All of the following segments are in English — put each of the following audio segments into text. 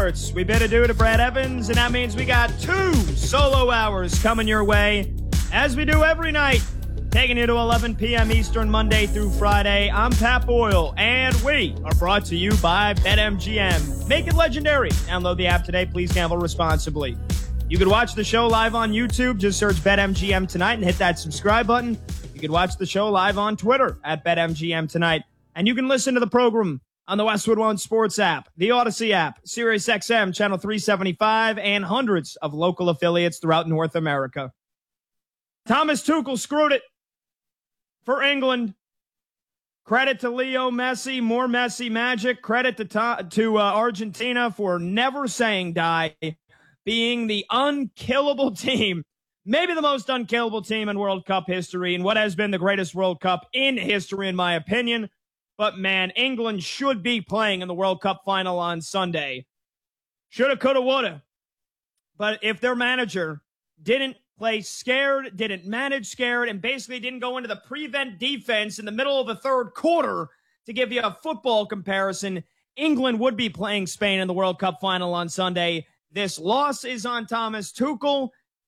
Sports. We bid adieu to Brad Evans, and that means we got 2 solo hours coming your way, as we do every night, taking you to 11 p.m. Eastern, Monday through Friday. I'm Pat Boyle, and we are brought to you by BetMGM. Make it legendary. Download the app today. Please gamble responsibly. You can watch the show live on YouTube. Just search BetMGM Tonight and hit that subscribe button. You can watch the show live on Twitter at BetMGM Tonight. And you can listen to the program on the Westwood One Sports app, the Odyssey app, SiriusXM, Channel 375, and hundreds of local affiliates throughout North America. Thomas Tuchel screwed it for England. Credit to Leo Messi, more Messi magic. Credit to Argentina for never saying die, being the unkillable team, maybe the most unkillable team in World Cup history, and what has been the greatest World Cup in history, in my opinion. But, man, England should be playing in the World Cup final on Sunday. Shoulda, coulda, woulda. But if their manager didn't play scared, didn't manage scared, and basically didn't go into the prevent defense in the middle of the third quarter to give you a football comparison, England would be playing Spain in the World Cup final on Sunday. This loss is on Thomas Tuchel.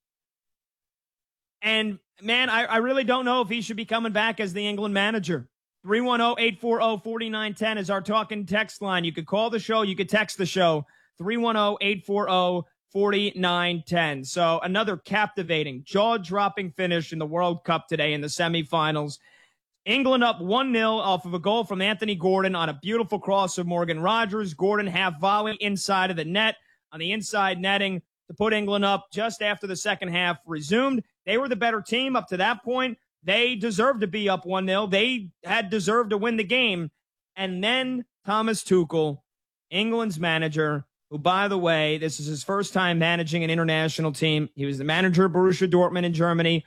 And, man, I really don't know if he should be coming back as the England manager. 310-840-4910 is our talking text line. You could call the show. You could text the show. 310-840-4910. So another captivating, jaw-dropping finish in the World Cup today in the semifinals. England up 1-0 off of a goal from Anthony Gordon on a beautiful cross of Morgan Rogers. Gordon half volley inside of the net on the inside netting to put England up just after the second half resumed. They were the better team up to that point. They deserved to be up 1-0. They had deserved to win the game. And then Thomas Tuchel, England's manager, who, by the way, this is his first time managing an international team. He was the manager of Borussia Dortmund in Germany,